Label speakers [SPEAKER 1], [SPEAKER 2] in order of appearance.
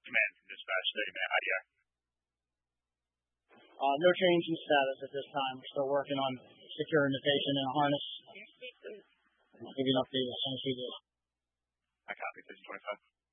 [SPEAKER 1] command from dispatch statement. How do you?
[SPEAKER 2] No change in status at this time. We're still working on securing the patient in a harness. I'll give you an update as soon as we do.
[SPEAKER 1] I copy 625.